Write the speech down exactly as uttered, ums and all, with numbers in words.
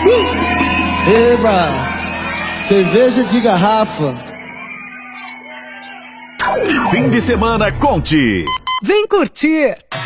Eba! Cerveja de garrafa. Fim de semana Conte. Vem curtir